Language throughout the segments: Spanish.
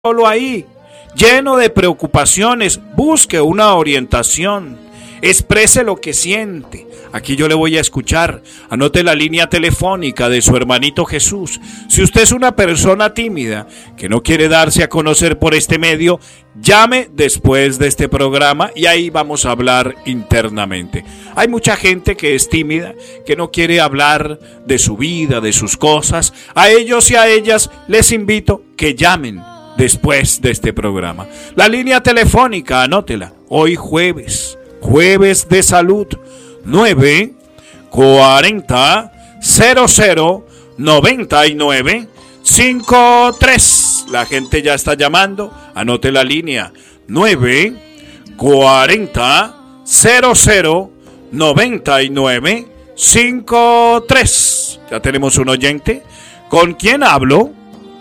solo ahí, lleno de preocupaciones, busque una orientación, exprese lo que siente. Aquí yo le voy a escuchar. Anote la línea telefónica de su hermanito Jesús. Si usted es una persona tímida que no quiere darse a conocer por este medio, llame después de este programa y ahí vamos a hablar internamente. Hay mucha gente que es tímida, que no quiere hablar de su vida, de sus cosas. A ellos y a ellas les invito que llamen después de este programa. La línea telefónica, anótela. Hoy jueves de salud, 940-00-9953. La gente ya está llamando. Anote la línea 940-00-9953. Ya tenemos un oyente. ¿Con quién hablo?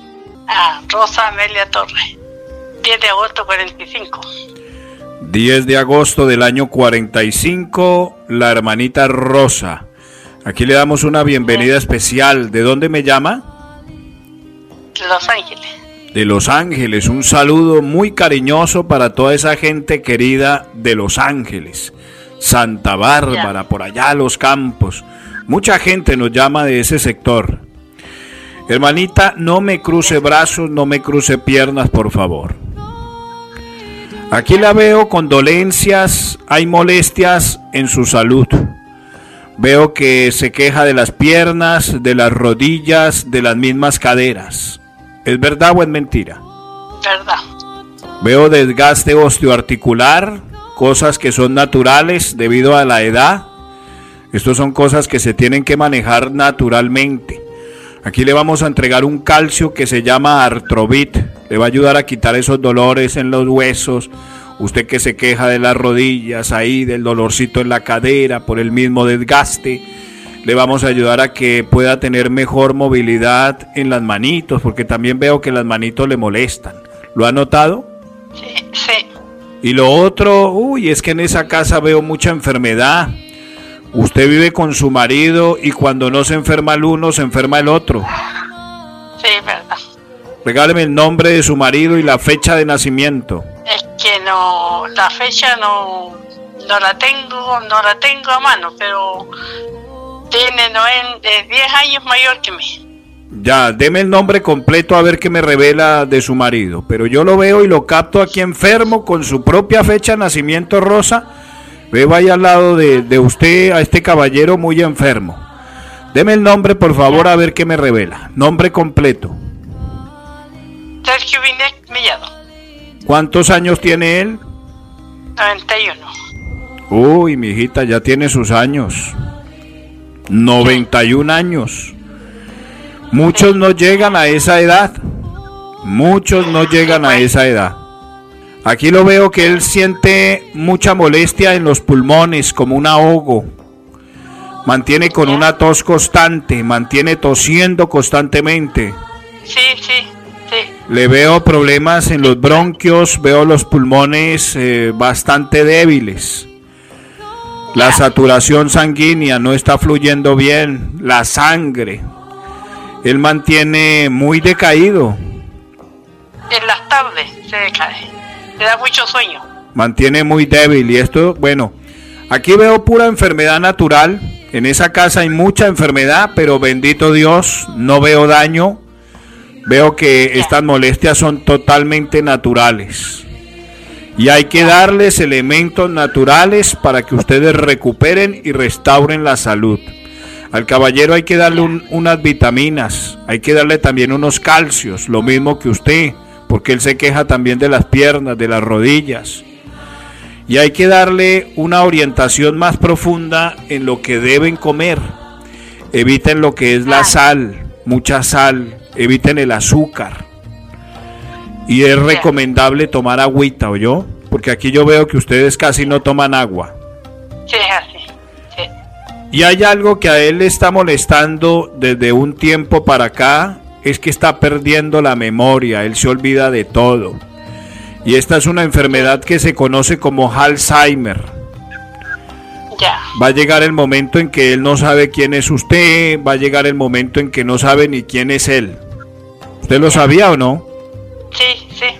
Rosa Amelia Torres, 10 de agosto 45. 10 de agosto del año 45, la hermanita Rosa. Aquí le damos una bienvenida especial. ¿De dónde me llama? Los Ángeles. De Los Ángeles. Un saludo muy cariñoso para toda esa gente querida de Los Ángeles. Santa Bárbara, por allá los campos. Mucha gente nos llama de ese sector. Hermanita, no me cruce brazos, no me cruce piernas, por favor. Aquí la veo con dolencias, hay molestias en su salud. Veo que se queja de las piernas, de las rodillas, de las mismas caderas. ¿Es verdad o es mentira? Verdad. Veo desgaste osteoarticular, cosas que son naturales debido a la edad. Estas son cosas que se tienen que manejar naturalmente. Aquí le vamos a entregar un calcio que se llama Artrovit. Le va a ayudar a quitar esos dolores en los huesos. Usted que se queja de las rodillas, ahí del dolorcito en la cadera por el mismo desgaste, le vamos a ayudar a que pueda tener mejor movilidad en las manitos, porque también veo que las manitos le molestan. ¿Lo ha notado? Sí. Y lo otro, es que en esa casa veo mucha enfermedad. Usted vive con su marido y cuando no se enferma el uno, se enferma el otro. Sí, verdad. Regáleme el nombre de su marido y la fecha de nacimiento. Es que no, la fecha no la tengo a mano, pero tiene 10 años mayor que mí. Ya, deme el nombre completo a ver qué me revela de su marido. Pero yo lo veo y lo capto aquí enfermo con su propia fecha de nacimiento, Rosa. Veo ahí al lado de usted a este caballero muy enfermo. Deme el nombre, por favor, a ver qué me revela. Nombre completo. Sergio Binet Mellado. ¿Cuántos años tiene él? 91. Mijita, ya tiene sus años. 91 años. Muchos no llegan a esa edad. Aquí lo veo que él siente mucha molestia en los pulmones, como un ahogo. Mantiene con una tos constante, mantiene tosiendo constantemente. Sí. Le veo problemas en los bronquios, veo los pulmones bastante débiles. La saturación sanguínea no está fluyendo bien, la sangre. Él mantiene muy decaído. En las tardes se decae. Le da mucho sueño. Mantiene muy débil y esto, aquí veo pura enfermedad natural. En esa casa hay mucha enfermedad, pero bendito Dios, no veo daño. Veo que estas molestias son totalmente naturales. Y hay que darles elementos naturales para que ustedes recuperen y restauren la salud. Al caballero hay que darle unas vitaminas, hay que darle también unos calcios, lo mismo que usted, porque él se queja también de las piernas, de las rodillas. Y hay que darle una orientación más profunda en lo que deben comer. Eviten lo que es la sal, mucha sal, eviten el azúcar. Y es recomendable tomar agüita, ¿oyó? Porque aquí yo veo que ustedes casi no toman agua. Sí, así. Sí. Y hay algo que a él le está molestando desde un tiempo para acá, es que está perdiendo la memoria, él se olvida de todo. Y esta es una enfermedad que se conoce como Alzheimer. Ya. Va a llegar el momento en que él no sabe quién es usted, va a llegar el momento en que no sabe ni quién es él. ¿Usted lo sabía o no? Sí, sí.